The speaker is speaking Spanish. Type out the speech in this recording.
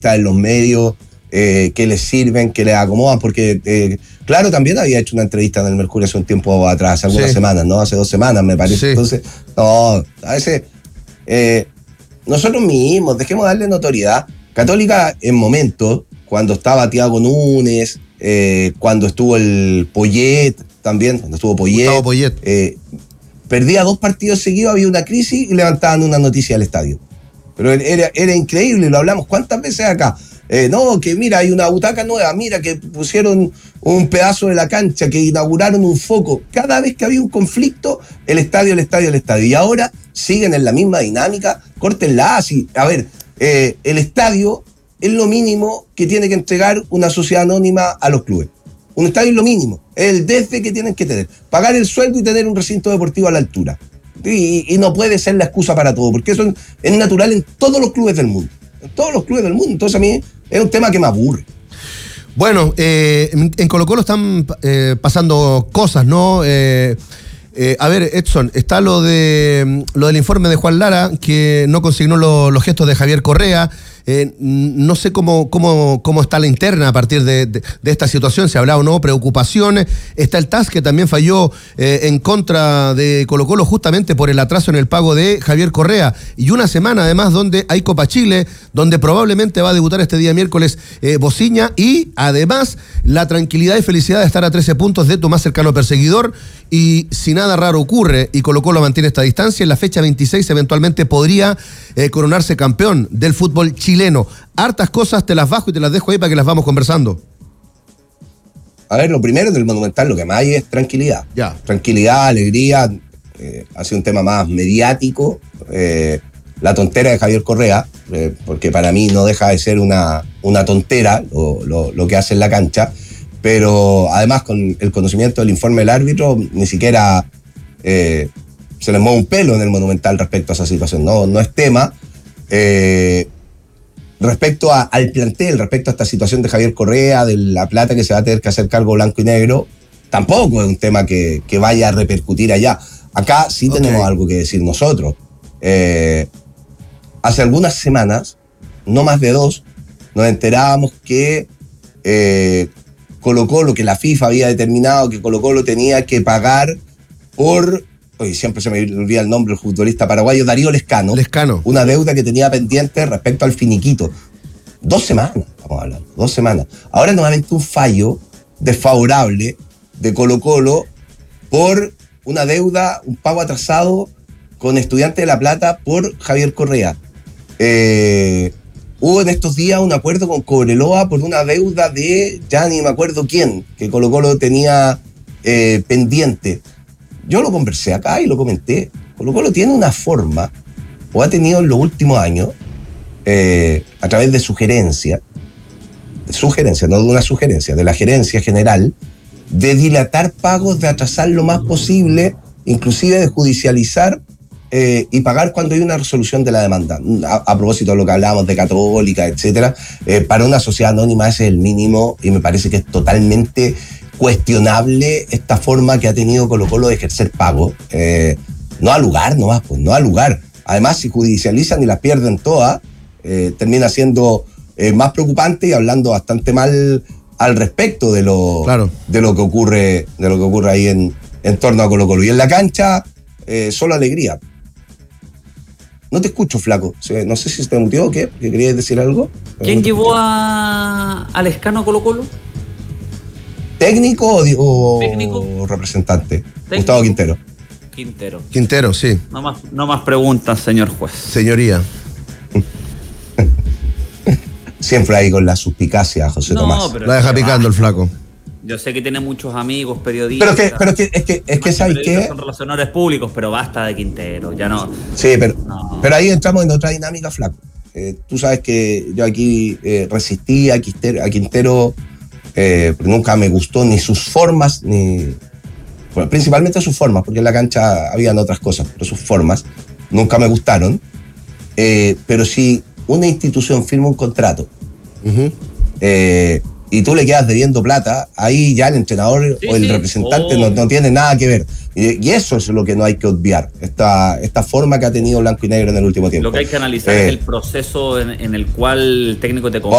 en los medios, que les sirven, que les acomodan, porque claro, también había hecho una entrevista en el Mercurio hace un tiempo atrás, hace algunas semanas, ¿no? Hace 2 semanas me parece. Sí. Entonces, no, a veces nosotros mismos dejemos darle notoriedad. Católica en momentos, cuando estaba Thiago Núñez, cuando estuvo el Poyet, también, cuando estuvo Poyet, perdía 2 partidos seguidos, había una crisis y levantaban una noticia al estadio. Pero era increíble, lo hablamos cuántas veces acá. No, que mira, hay una butaca nueva, mira, que pusieron un pedazo de la cancha, que inauguraron un foco. Cada vez que había un conflicto, el estadio. Y ahora siguen en la misma dinámica, córtenla así. A ver, el estadio es lo mínimo que tiene que entregar una sociedad anónima a los clubes. Un estadio es lo mínimo, es el desde que tienen que tener. Pagar el sueldo y tener un recinto deportivo a la altura. Y no puede ser la excusa para todo, porque eso es natural en todos los clubes del mundo. En todos los clubes del mundo. Entonces a mí es un tema que me aburre. Bueno, en Colo-Colo están pasando cosas, ¿no? A ver, Edson, está lo del informe de Juan Lara, que no consignó los gestos de Javier Correa. No sé cómo está la interna a partir de esta situación, se ha hablado o no, preocupaciones. Está el TAS, que también falló en contra de Colo-Colo justamente por el atraso en el pago de Javier Correa. Y una semana además donde hay Copa Chile, donde probablemente va a debutar este día miércoles Bociña, y además la tranquilidad y felicidad de estar a 13 puntos de tu más cercano perseguidor. Y si nada raro ocurre y Colo-Colo mantiene esta distancia, en la fecha 26 eventualmente podría coronarse campeón del fútbol chileno. Hartas cosas, te las bajo y te las dejo ahí para que las vamos conversando. A ver, lo primero del Monumental, lo que más hay es tranquilidad. Ya. Tranquilidad, alegría, ha sido un tema más mediático. La tontera de Javier Correa, porque para mí no deja de ser una tontera lo que hace en la cancha. Pero además, con el conocimiento del informe del árbitro, ni siquiera se les mueve un pelo en el Monumental respecto a esa situación. No es tema. Respecto al plantel, respecto a esta situación de Javier Correa, de la plata que se va a tener que hacer cargo blanco y negro, tampoco es un tema que vaya a repercutir allá. Acá sí tenemos algo que decir nosotros. Hace algunas semanas, no más de 2, nos enterábamos que Colo-Colo, que la FIFA había determinado que Colo-Colo tenía que pagar por, siempre se me olvida el nombre del futbolista paraguayo, Darío Lescano, una deuda que tenía pendiente respecto al finiquito. 2 semanas, estamos hablando, 2 semanas. Ahora nuevamente un fallo desfavorable de Colo-Colo por una deuda, un pago atrasado con Estudiantes de La Plata por Javier Correa. Hubo en estos días un acuerdo con Cobreloa por una deuda de, ya ni me acuerdo quién, que Colo-Colo tenía pendiente. Yo lo conversé acá y lo comenté. Colo-Colo tiene una forma, o ha tenido en los últimos años, a través de sugerencia, no de una sugerencia, de la gerencia general, de dilatar pagos, de atrasar lo más posible, inclusive de judicializar y pagar cuando hay una resolución de la demanda. A propósito de lo que hablábamos de Católica, etcétera, para una sociedad anónima ese es el mínimo, y me parece que es totalmente cuestionable esta forma que ha tenido Colo-Colo de ejercer pago. No al lugar nomás, pues, no al lugar. Además, si judicializan y las pierden todas, termina siendo más preocupante y hablando bastante mal al respecto de lo que ocurre ahí en torno a Colo-Colo. Y en la cancha, solo alegría. No te escucho, flaco. No sé si se te mutió o qué. ¿Querías decir algo? ¿Quién llevó a Lescano a Colo-Colo? ¿Técnico o representante? ¿Técnico? Gustavo Quintero. Quintero, sí. No más preguntas, señor juez. Señoría. Siempre ahí con la suspicacia, José Tomás. Pero la deja picando el flaco. Yo sé que tiene muchos amigos periodistas. Pero es que ¿sabes qué? Son relacionadores públicos, pero basta de Quintero, ya no. Sí, pero ahí entramos en otra dinámica, flaco. Tú sabes que yo aquí resistí a Quintero, nunca me gustó ni sus formas, bueno, principalmente sus formas, porque en la cancha habían otras cosas, pero sus formas nunca me gustaron. Pero si una institución firma un contrato, y tú le quedas debiendo plata, ahí ya el entrenador o el representante no tiene nada que ver. Y eso es lo que no hay que obviar, esta forma que ha tenido Blanco y Negro en el último tiempo. Lo que hay que analizar es el proceso en el cual el técnico te